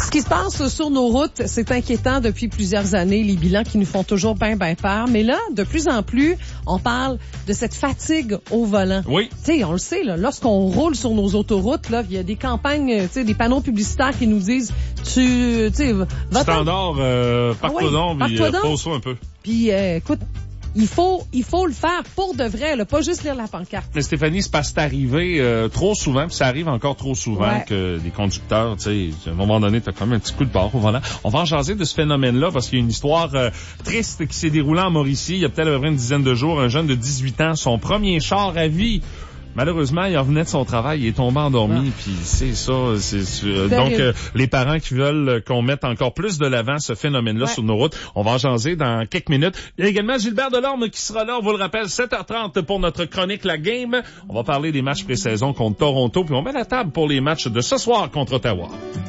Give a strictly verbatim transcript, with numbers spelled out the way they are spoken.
Ce qui se passe sur nos routes, c'est inquiétant depuis plusieurs années, les bilans qui nous font toujours bien, bien peur. Mais là, de plus en plus, on parle de cette fatigue au volant. Oui. Tu sais, on le sait, là, lorsqu'on roule sur nos autoroutes, là, il y a des campagnes, tu sais, des panneaux publicitaires qui nous disent, tu, tu sais, va Standard, euh, parque-toi ah oui, donc, puis euh, pose-toi un peu. Puis, euh, écoute, il faut, il faut le faire pour de vrai, là, pas juste lire la pancarte. Mais Stéphanie, c'est parce que c'est arrivé euh, trop souvent, puis ça arrive encore trop souvent ouais. que les conducteurs, tu sais, à un moment donné, t'as quand même un petit coup de barre au volant. On va en jaser de ce phénomène-là parce qu'il y a une histoire euh, triste qui s'est déroulée en Mauricie. Il y a peut-être à peu près une dizaine de jours, un jeune de dix-huit ans, son premier char à vie. Malheureusement, il revenait de son travail, il est tombé endormi, ah. puis c'est ça. C'est, c'est euh, donc euh, les parents qui veulent qu'on mette encore plus de l'avant ce phénomène-là ouais. sur nos routes, on va en jaser dans quelques minutes. Il y a également Gilbert Delorme qui sera là, on vous le rappelle, sept heures trente pour notre chronique La Game. On va parler des matchs pré-saison contre Toronto, puis on met la table pour les matchs de ce soir contre Ottawa.